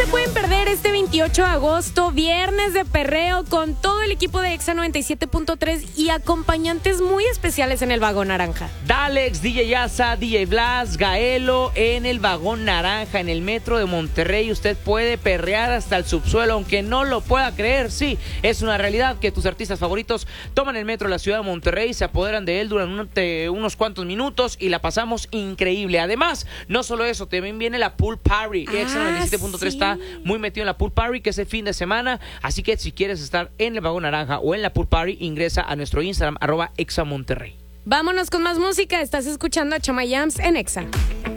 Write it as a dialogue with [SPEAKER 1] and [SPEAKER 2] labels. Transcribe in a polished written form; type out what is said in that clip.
[SPEAKER 1] se pueden perder este 28 de agosto, viernes de perreo con todo el equipo de Exa 97.3 y acompañantes muy especiales en el Vagón Naranja.
[SPEAKER 2] Dalex, DJ Asa, DJ Blas, Gaelo en el Vagón Naranja, en el metro de Monterrey. Usted puede perrear hasta el subsuelo, aunque no lo pueda creer. Sí, es una realidad que tus artistas favoritos toman el metro de la ciudad de Monterrey, se apoderan de él durante unos cuantos minutos y la pasamos increíble. Además, no solo eso, también viene la Pool Party. Exa 97.3
[SPEAKER 1] sí.
[SPEAKER 2] está muy metido en la Pool Party, que es el fin de semana. Así que si quieres estar en el Vagón Naranja o en la Pool Party, ingresa a nuestro Instagram, @ExaMonterrey.
[SPEAKER 1] Vámonos con más música. Estás escuchando a Chama Jams en Exa.